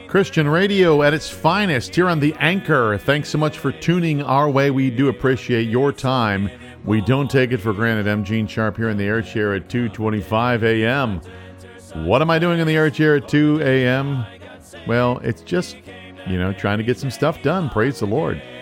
Christian radio at its finest here on The Anchor. Thanks so much for tuning our way. We do appreciate your time. We don't take it for granted. I'm Gene Sharp here in the air chair at 2:25 a.m. What am I doing in the air chair at 2 a.m.? Well, it's just, trying to get some stuff done. Praise the Lord.